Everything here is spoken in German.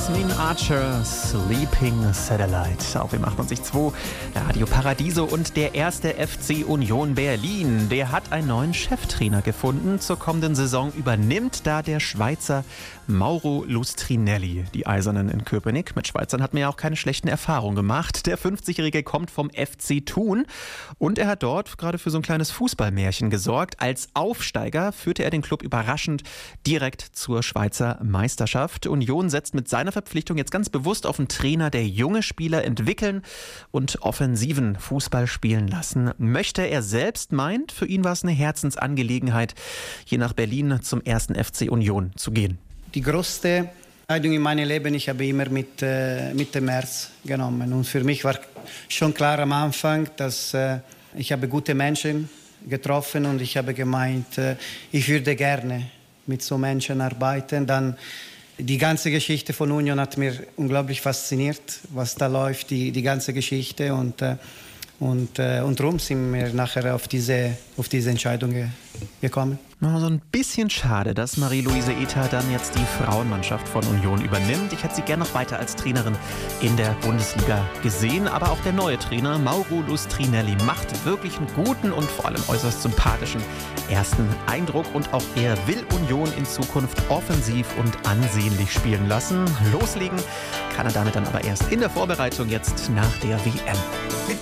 Jasmine Archer, Sleeping Satellite auf dem 98.2 Radio Paradiso. Und der erste FC Union Berlin, der hat einen neuen Cheftrainer gefunden. Zur kommenden Saison übernimmt da der Schweizer Mauro Lustrinelli die Eisernen in Köpenick. Mit Schweizern hat man ja auch keine schlechten Erfahrungen gemacht. Der 50-Jährige kommt vom FC Thun und er hat dort gerade für so ein kleines Fußballmärchen gesorgt. Als Aufsteiger führte er den Club überraschend direkt zur Schweizer Meisterschaft. Union setzt mit seiner Verpflichtung jetzt ganz bewusst auf einen Trainer, der junge Spieler entwickeln und offensiven Fußball spielen lassen möchte. Er selbst meint, für ihn war es eine Herzensangelegenheit, hier nach Berlin zum ersten FC Union zu gehen. Die größte Entscheidung in meinem Leben, ich habe immer mit dem März genommen. Und für mich war schon klar am Anfang, dass ich habe gute Menschen getroffen und ich habe gemeint, ich würde gerne mit so Menschen arbeiten. Dann die ganze Geschichte von Union hat mir unglaublich fasziniert, was da läuft, die ganze Geschichte. Und darum sind wir nachher auf diese Entscheidung gekommen. So ein bisschen schade, dass Marie-Louise Ether dann jetzt die Frauenmannschaft von Union übernimmt. Ich hätte sie gerne noch weiter als Trainerin in der Bundesliga gesehen. Aber auch der neue Trainer Mauro Lustrinelli macht wirklich einen guten und vor allem äußerst sympathischen ersten Eindruck. Und auch er will Union in Zukunft offensiv und ansehnlich spielen lassen. Loslegen kann er damit dann aber erst in der Vorbereitung jetzt nach der WM.